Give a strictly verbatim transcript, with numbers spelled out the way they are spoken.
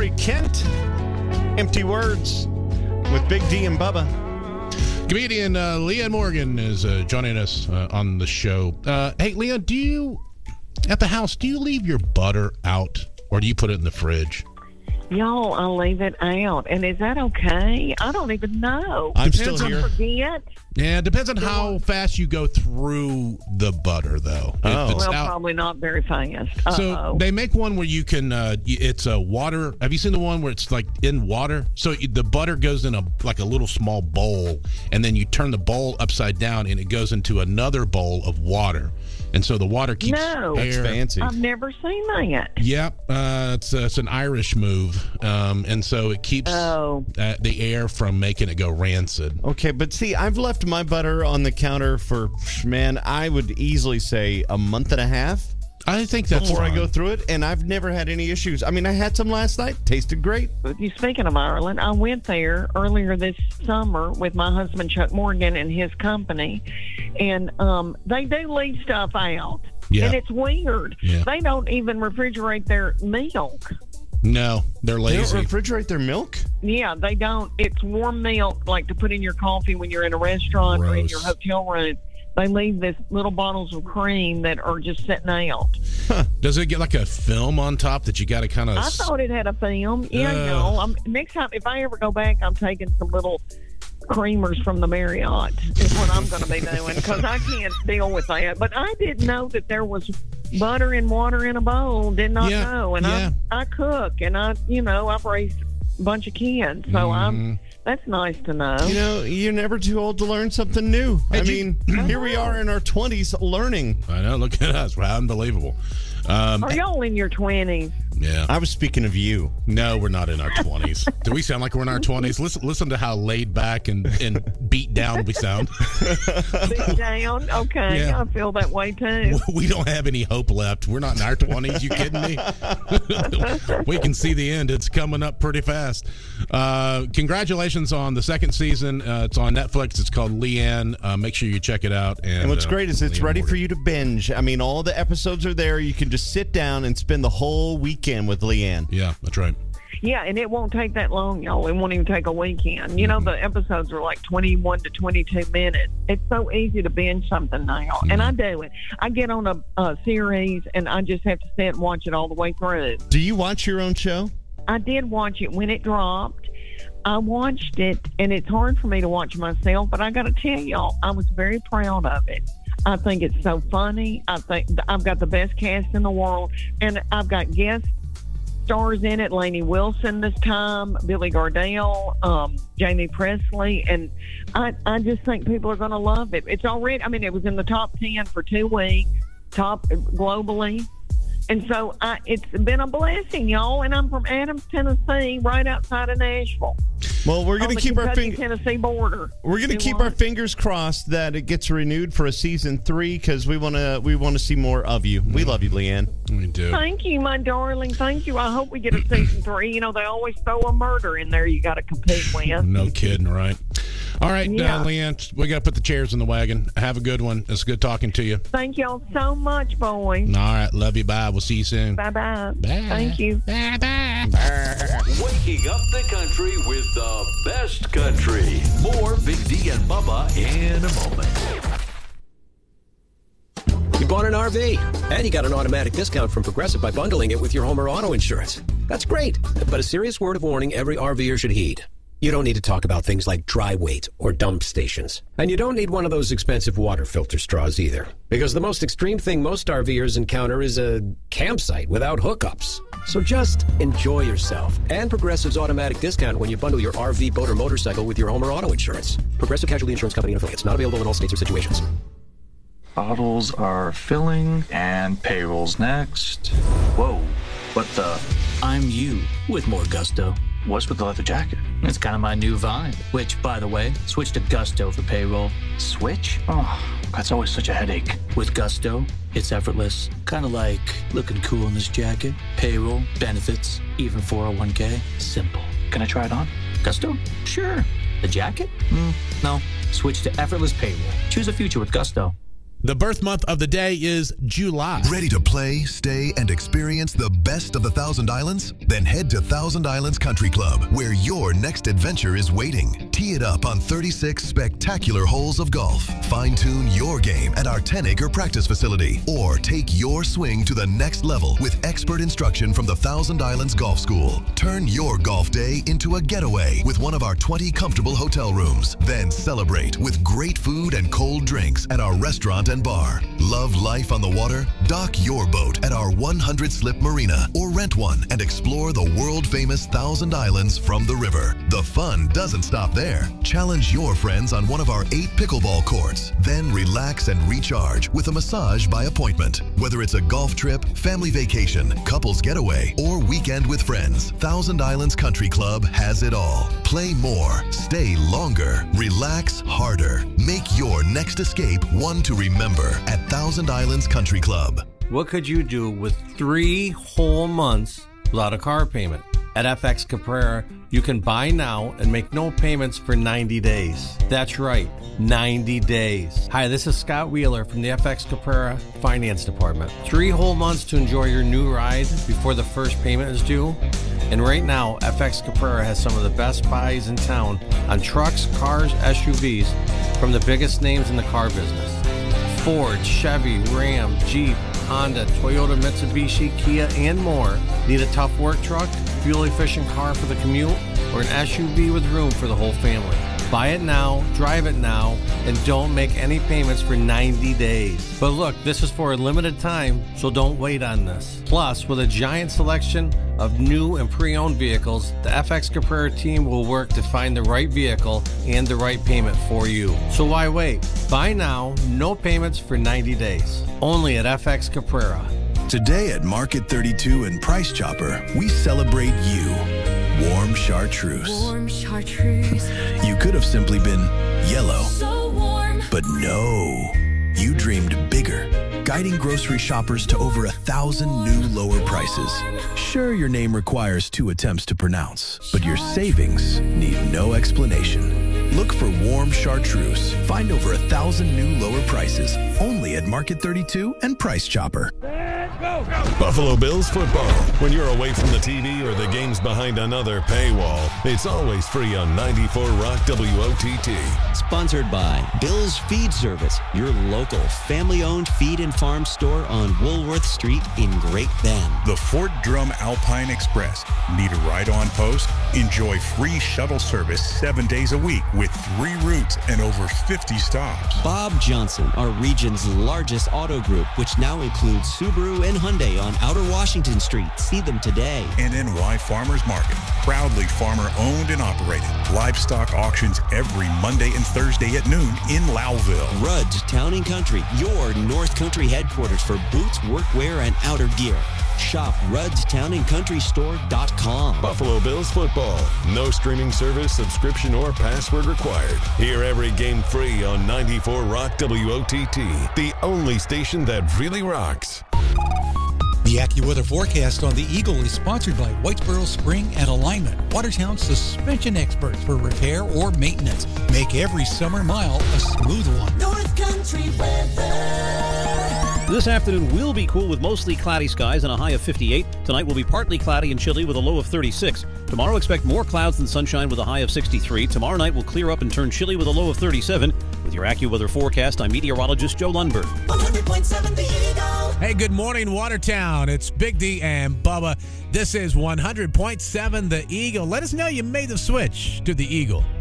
Corey Kent. Empty Words with Big D and Bubba. Comedian uh, Leanne Morgan is uh, joining us uh, on the show. Uh, hey, Leanne, do you, at the house, do you leave your butter out or do you put it in the fridge? Y'all, I leave it out. And is that okay? I don't even know. I'm Depends still here. on forget. Yeah, it depends on how fast you go through the butter, though. Oh. If it's Well, out- probably not very fast. Uh-oh. So they make one where you can, uh, it's a water. Have you seen the one where it's like in water? So the butter goes in a like a little small bowl, and then you turn the bowl upside down, and it goes into another bowl of water. And so the water keeps No. air. That's fancy. I've never seen that. Yep, uh, it's uh, it's an Irish move, um, and so it keeps Oh. uh, the air from making it go rancid. Okay, but see, I've left my butter on the counter for, man, I would easily say a month and a half I think that's before I fine. go through it, and I've never had any issues. I mean, I had some last night. Tasted great. You Speaking of Ireland, I went there earlier this summer with my husband Chuck Morgan and his company, and um, they do leave stuff out, Yeah. and it's weird. Yeah. They don't even refrigerate their milk. No, they're They lazy. don't refrigerate their milk? Yeah, they don't. It's warm milk, like to put in your coffee when you're in a restaurant or in Gross. your hotel room. They leave this little bottles of cream that are just sitting out. Does it get like a film on top that you got to kind of? I thought it had a film. Yeah, Ugh. no. I'm, next time, if I ever go back, I'm taking some little creamers from the Marriott. Is what I'm going to be doing because I can't deal with that. But I didn't know that there was butter and water in a bowl. Did not Yeah, know. And yeah. I, I cook, and I, you know, I've raised a bunch of kids, so Mm-hmm. I'm. That's nice to know. You know, you're never too old to learn something new. I Did you- mean, here we are in our twenties learning. I know. Look at us. We're unbelievable. Um, Are y'all in your twenties? yeah. I was speaking of you. No, we're not in our twenties. Do we sound like we're in our twenties? Listen, listen to how laid back and, and beat down we sound. Big down? Okay, Yeah. I feel that way too. We don't have any hope left. We're not in our twenties. You kidding me? We can see the end. It's coming up pretty fast. Uh, congratulations on the second season. Uh, it's on Netflix. It's called Leanne. Uh, make sure you check it out. And, And what's uh, great is it's Leanne ready Morgan. for you to binge. I mean, all the episodes are there. You can just sit down and spend the whole weekend with Leanne. Yeah, that's right. Yeah, and it won't take that long, y'all. It won't even take a weekend. You know, the episodes are like twenty-one to twenty-two minutes. It's so easy to binge something now. And I do it. I get on a, a series, and I just have to sit and watch it all the way through. Do you watch your own show? I did watch it when it dropped. I watched it, and it's hard for me to watch myself, but I got to tell y'all, I was very proud of it. I think it's so funny. I think I've got the best cast in the world, and I've got guest stars in it. Lainey Wilson this time, Billy Gardell, um, Jamie Presley, and I, I just think people are going to love it. It's already, I mean, it was in the top ten for two weeks, top globally. And so I, it's been a blessing, y'all. And I'm from Adams, Tennessee, right outside of Nashville. Well, we're going on to the keep our Kentucky, fingers. Tennessee border. We're going to Do keep what? our fingers crossed that it gets renewed for a season three because we want to we want to see more of you. We love you, Leanne. We do. Thank you, my darling. Thank you. I hope we get a season three. You know, they always throw a murder in there you got to compete with. No kidding, right? All right, Yeah. uh, Leanne, we got to put the chairs in the wagon. Have a good one. It's good talking to you. Thank y'all so much, boys. All right, love you. Bye. We'll see you soon. Bye-bye. Bye. Thank you. Bye bye. Waking up the country with the best country. More Big D and Bubba in a moment. You bought an R V, and you got an automatic discount from Progressive by bundling it with your home or auto insurance. That's great, but a serious word of warning every RVer should heed. You don't need to talk about things like dry weight or dump stations. And you don't need one of those expensive water filter straws either. Because the most extreme thing most RVers encounter is a campsite without hookups. So just enjoy yourself and Progressive's automatic discount when you bundle your R V, boat, or motorcycle with your home or auto insurance. Progressive Casualty Insurance Company and affiliates. Not available in all states or situations. Bottles are filling, and payroll's next. Whoa, what the? I'm you with more gusto. What's with the leather jacket? It's kind of my new vibe. Which, by the way, switch to Gusto for payroll. Switch? Oh, that's always such a headache. With Gusto, it's effortless. Kind of like looking cool in this jacket. Payroll, benefits, even four oh one k. Simple. Can I try it on? Gusto? Sure. The jacket? Mm, no. Switch to effortless payroll. Choose a future with Gusto. The birth month of the day is July. Ready to play, stay, and experience the best of the Thousand Islands? Then head to Thousand Islands Country Club, where your next adventure is waiting. Tee it up on thirty-six spectacular holes of golf. Fine-tune your game at our ten-acre practice facility. Or take your swing to the next level with expert instruction from the Thousand Islands Golf School. Turn your golf day into a getaway with one of our twenty comfortable hotel rooms. Then celebrate with great food and cold drinks at our restaurant and bar. Love life on the water? Dock your boat at our one hundred slip marina or rent one and explore the world-famous Thousand Islands from the river. The fun doesn't stop there. Challenge your friends on one of our eight pickleball courts. Then relax and recharge with a massage by appointment. Whether it's a golf trip, family vacation, couples getaway, or weekend with friends, Thousand Islands Country Club has it all. Play more, stay longer, relax harder. Make your next escape one to remember at Thousand Islands Country Club. What could you do with three whole months without a car payment? At F X Caprera, you can buy now and make no payments for ninety days. That's right, ninety days. Hi, this is Scott Wheeler from the F X Caprera Finance Department. Three whole months to enjoy your new ride before the first payment is due. And right now, F X Caprera has some of the best buys in town on trucks, cars, S U Vs from the biggest names in the car business. Ford, Chevy, Ram, Jeep, Honda, Toyota, Mitsubishi, Kia, and more. Need a tough work truck, fuel-efficient car for the commute, or an S U V with room for the whole family? Buy it now, drive it now, and don't make any payments for ninety days. But look, this is for a limited time, so don't wait on this. Plus, with a giant selection of new and pre-owned vehicles, the F X Caprera team will work to find the right vehicle and the right payment for you. So why wait? Buy now, no payments for ninety days. Only at F X Caprera. Today at Market thirty-two and Price Chopper, we celebrate you. Warm chartreuse. Warm chartreuse. You could have simply been yellow. So warm. But no. You dreamed bigger, guiding grocery shoppers to over a thousand new lower prices. Sure, your name requires two attempts to pronounce, but your savings need no explanation. Look for Warm Chartreuse. Find over a thousand new lower prices only at Market thirty-two and Price Chopper. Go, go. Buffalo Bills football. When you're away from the T V or the game's behind another paywall, it's always free on ninety-four Rock W O T T. Sponsored by Bill's Feed Service, your local family-owned feed and farm store on Woolworth Street in Great Bend. The Fort Drum Alpine Express. Need a ride on post? Enjoy free shuttle service seven days a week with three routes and over fifty stops. Bob Johnson, our region's largest auto group, which now includes Subaru and Hyundai on Outer Washington Street. See them today. And N Y Farmers Market. Proudly farmer-owned and operated. Livestock auctions every Monday and Thursday at noon in Lowville. Rudd's Town and Country, your North Country headquarters for boots, workwear, and outer gear. Shop Rudd's Town and Country Store dot com. Buffalo Bills football. No streaming service, subscription, or password required. Hear every game free on ninety-four Rock W O T T, the only station that really rocks. The AccuWeather forecast on the Eagle is sponsored by Whitesboro Spring and Alignment, Watertown's suspension experts for repair or maintenance. Make every summer mile a smooth one. North Country weather. This afternoon will be cool with mostly cloudy skies and a high of fifty-eight. Tonight will be partly cloudy and chilly with a low of thirty-six. Tomorrow expect more clouds than sunshine with a high of sixty-three. Tomorrow night will clear up and turn chilly with a low of thirty-seven. With your AccuWeather forecast, I'm meteorologist Joe Lundberg. one hundred point seven The Eagle. Hey, good morning, Watertown. It's Big D and Bubba. This is one hundred point seven The Eagle. Let us know you made the switch to the Eagle.